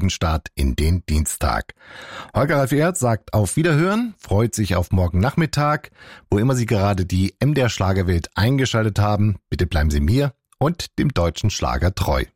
guten Start in den Dienstag. Holger Ralf Erhardt sagt auf Wiederhören, freut sich auf morgen Nachmittag. Wo immer Sie gerade die MDR Schlagerwelt eingeschaltet haben, bitte bleiben Sie mir und dem deutschen Schlager treu.